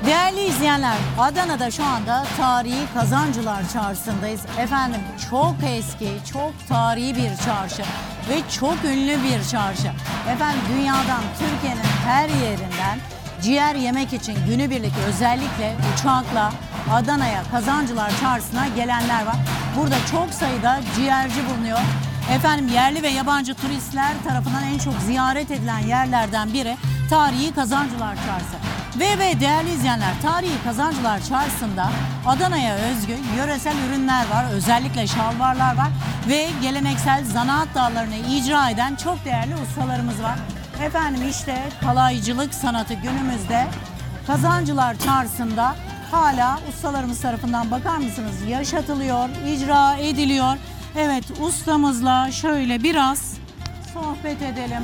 Değerli izleyenler, Adana'da şu anda tarihi Kazancılar Çarşısı'ndayız. Efendim çok eski, çok tarihi bir çarşı ve çok ünlü bir çarşı. Efendim dünyadan, Türkiye'nin her yerinden ciğer yemek için günübirlik özellikle uçakla Adana'ya, Kazancılar Çarşısı'na gelenler var. Burada çok sayıda ciğerci bulunuyor. Efendim yerli ve yabancı turistler tarafından en çok ziyaret edilen yerlerden biri tarihi Kazancılar Çarşısı. Ve değerli izleyenler, tarihi Kazancılar Çarşısı'nda Adana'ya özgü yöresel ürünler var. Özellikle şalvarlar var ve geleneksel zanaat dallarını icra eden çok değerli ustalarımız var. Efendim işte kalaycılık sanatı günümüzde Kazancılar Çarşısı'nda hala ustalarımız tarafından bakar mısınız yaşatılıyor, icra ediliyor. Evet, ustamızla şöyle biraz sohbet edelim.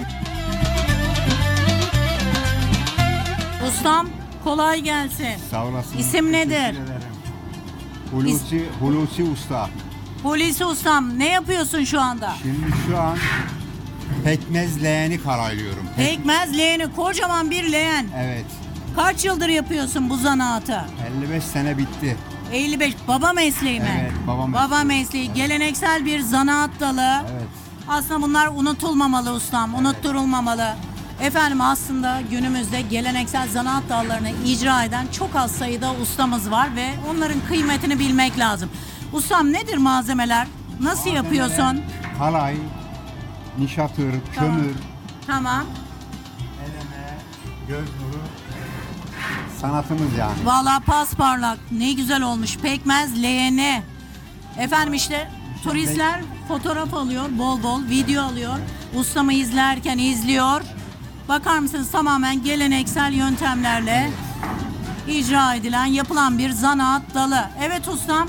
Ustam kolay gelsin. Sağ olasın. İsim nedir? Hulusi Usta. Hulusi Ustam, ne yapıyorsun şu anda? Şimdi şu an pekmez leğeni karaylıyorum. Pekmez leğeni, kocaman bir leğen. Evet. Kaç yıldır yapıyorsun bu zanaatı? 55 sene bitti. 55. Baba mesleği mi? Evet, baba mesleği. Baba mesleği. Evet. Geleneksel bir zanaat dalı. Evet. Aslında bunlar unutulmamalı ustam, evet. Unutturulmamalı. Efendim aslında günümüzde geleneksel zanaat dallarını icra eden çok az sayıda ustamız var ve onların kıymetini bilmek lazım. Ustam nedir malzemeler? Nasıl yapıyorsun? Kalay, nişatır, kömür, Tamam. eleme, göz nuru, sanatımız yani. Vallahi pasparlak, ne güzel olmuş. Pekmez leğeni. Efendim işte turistler fotoğraf alıyor, bol bol video alıyor. Ustamı izlerken izliyor. Bakar mısınız, tamamen geleneksel yöntemlerle icra edilen, yapılan bir zanaat dalı. Evet ustam.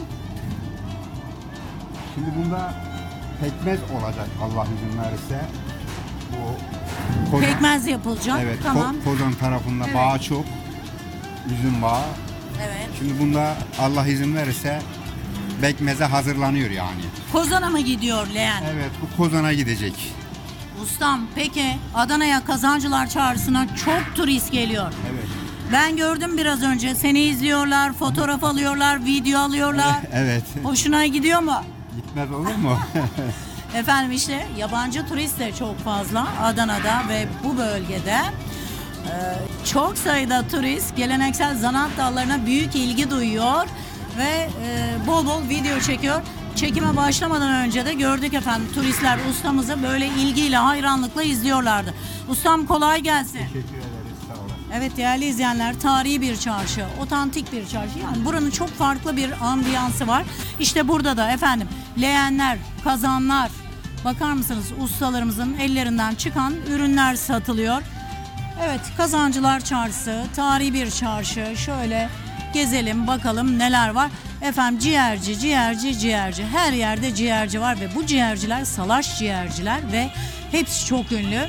Şimdi bunda pekmez olacak Allah izin verirse. Bu Pekmez yapılacak. Evet, Tamam. Kozan tarafında Evet. bağı çok. Üzüm bağı. Evet. Şimdi bunda Allah izin verirse pekmeze hazırlanıyor yani. Kozan'a mı gidiyor leğen? Evet, bu Kozan'a gidecek. Ustam peki Adana'ya Kazancılar Çarşısı'na çok turist geliyor. Evet. Ben gördüm biraz önce, seni izliyorlar, fotoğraf alıyorlar, video alıyorlar. Evet. Hoşuna gidiyor mu? Gitmez olur mu? Efendim işte yabancı turist de çok fazla Adana'da ve bu bölgede. Çok sayıda turist geleneksel zanaat dallarına büyük ilgi duyuyor ve bol bol video çekiyor. Çekime başlamadan önce de gördük efendim, turistler ustamızı böyle ilgiyle, hayranlıkla izliyorlardı. Ustam kolay gelsin. Teşekkür ederiz, sağ olun. Evet değerli izleyenler, tarihi bir çarşı, otantik bir çarşı. Yani buranın çok farklı bir ambiyansı var. İşte burada da efendim leğenler, kazanlar, bakar mısınız ustalarımızın ellerinden çıkan ürünler satılıyor. Evet, Kazancılar Çarşısı, tarihi bir çarşı. Şöyle gezelim bakalım neler var. Efendim ciğerci. Her yerde ciğerci var ve bu ciğerciler salaş ciğerciler ve hepsi çok ünlü.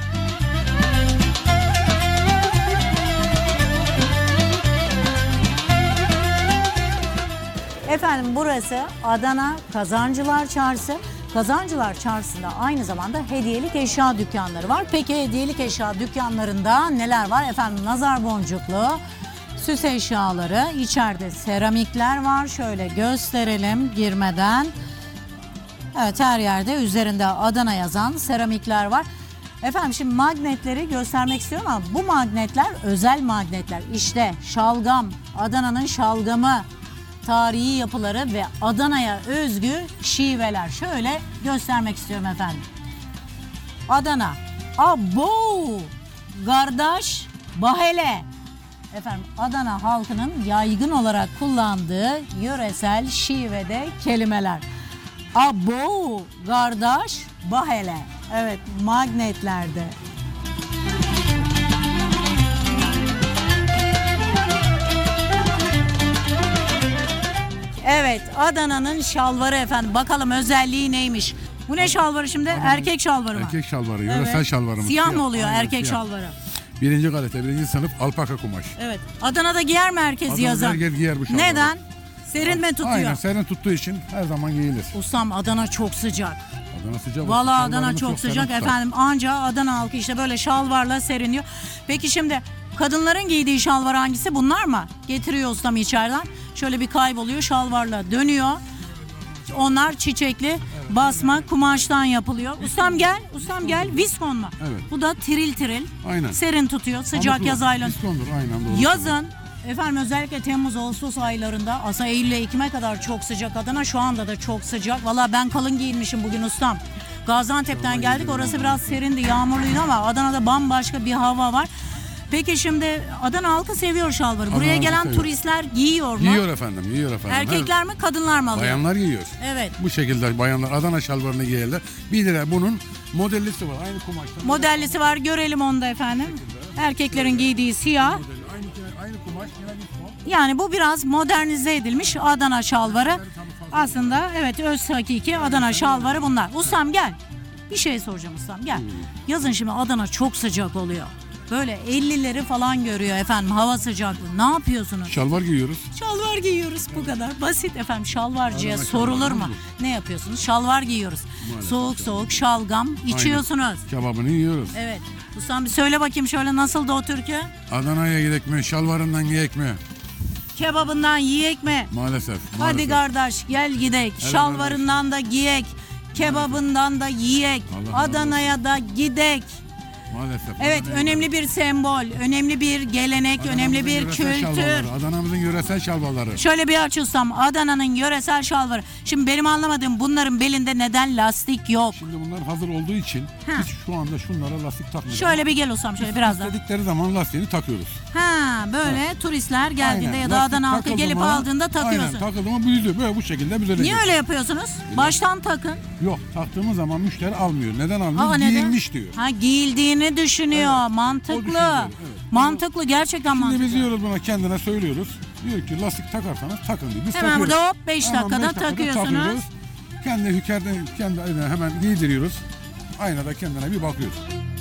Efendim burası Adana Kazancılar Çarşısı. Kazancılar Çarşısı'nda aynı zamanda hediyelik eşya dükkanları var. Peki hediyelik eşya dükkanlarında neler var? Efendim nazar boncuklu, süs eşyaları, içeride seramikler var. Şöyle gösterelim girmeden. Evet, her yerde üzerinde Adana yazan seramikler var. Efendim şimdi magnetleri göstermek istiyorum ama bu magnetler özel magnetler. İşte şalgam, Adana'nın şalgamı, tarihi yapıları ve Adana'ya özgü şiveler. Şöyle göstermek istiyorum efendim. Adana. Abo! Kardeş, bahele. Efendim Adana halkının yaygın olarak kullandığı yöresel şivede kelimeler. Abo! Kardeş, bahele. Evet, magnetlerde. Evet, Adana'nın şalvarı efendim. Bakalım özelliği neymiş? Bu ne şalvarı şimdi? Erkek şalvarı mı? Erkek şalvarı, yöresel şalvarımız. Siyah mı oluyor Aynen, erkek siyah. şalvarı? Birinci kalite, birinci sınıf alpaka kumaş. Evet. Adana'da giyer mi herkes Adana'da yazın? herkes giyer bu şalvarı. Neden? Serin mi tutuyor? Aynen, serin tuttuğu için her zaman giyilir. Ustam Adana çok sıcak. Adana sıcak. Vallahi şalvarımız Adana çok sıcak serin tutar. efendim. Anca Adana halkı işte böyle şalvarla seriniyor. Peki şimdi Kadınların giydiği şalvar hangisi? Bunlar mı? Getiriyor ustam içeriden. Şöyle bir kayboluyor, şalvarla dönüyor. Onlar çiçekli basma kumaştan yapılıyor. Ustam gel. Viskon mu? Evet. Bu da tiril tiril. Aynen. Serin tutuyor. Sıcak yaz aylarında. Diskondur aynen doğru. Yazın efendim özellikle Temmuz Ağustos aylarında aslında Eylül Ekim'e kadar çok sıcak Adana, şu anda da çok sıcak. Valla ben kalın giyinmişim bugün ustam. Gaziantep'ten geldik, orası biraz serindi, yağmurluydu ama Adana'da bambaşka bir hava var. Peki şimdi Adana halkı seviyor şalvarı. Buraya halkı gelen seviyor. turistler giyiyor mu? Giyiyor efendim. Erkekler mi kadınlar mı alıyor? Bayanlar giyiyor. Evet. Bu şekilde bayanlar Adana şalvarını giyerler. Bir de bunun modellisi var. Aynı kumaştan. Modellisi var, görelim onu da efendim. Erkeklerin giydiği siyah. Aynı kumaş yine bir Yani bu biraz modernize edilmiş Adana şalvarı. Aslında evet, öz hakiki Adana şalvarı bunlar. Ustam gel. Bir şey soracağım ustam, gel. Yazın şimdi Adana çok sıcak oluyor. Böyle 50'leri falan görüyor efendim hava sıcaklığı. Ne yapıyorsunuz? şalvar giyiyoruz. Şalvar giyiyoruz, bu kadar. Basit efendim, şalvarcıya Adana sorulur şalvarı mu? mı Ne yapıyorsunuz? Şalvar giyiyoruz. Soğuk soğuk şalgam içiyorsunuz. Kebabını yiyoruz. Evet. Ustam bir söyle bakayım şöyle, nasıldı o türkü? Adana'ya gidek mi? Şalvarından giyek mi? Kebabından yiyek mi? Maalesef. Hadi kardeş gel gidek. Şalvarından da giyek. Kebabından da yiyek. Allah razı Adana'ya da gidek. Maalesef. Evet, Adana'ya önemli bir sembol, önemli bir gelenek, Adana'mızın önemli bir yöresel kültür. şalvarları, Adana'mızın yöresel şalvarları. Şöyle bir aç ustam, Adana'nın yöresel şalvarı. Şimdi benim anlamadığım, bunların belinde neden lastik yok? Şimdi bunlar hazır olduğu için biz şu anda şunlara lastik takmıyoruz. Şöyle bir gel ustam, şöyle biraz daha. İstedikleri zaman lastiğini takıyoruz. Ha, böyle turistler geldiğinde Aynen, ya da lastik Adana halkı takıldı gelip mı- aldığında takıyorsun. Aynen, takıldı mı büyüdü. Böyle bu şekilde biz öyle Niye öyle yapıyorsunuz? Baştan takın. Yok, taktığımız zaman müşteri almıyor. Neden almıyor? Aa, neden? Giyilmiş diyor. Ha, giyildiğini düşünüyor. Evet, o Mantıklı. düşünceli, evet. Mantıklı, gerçekten Şimdi mantıklı. biz diyoruz buna, kendine söylüyoruz. Diyor ki lastik takarsanız takın diyor. Biz Hemen takıyoruz. burada hop 5 Hemen dakikada 5 dakikada takıyorsunuz. takıyoruz. Kendi aynen hemen giydiriyoruz. Aynada kendine bir bakıyoruz.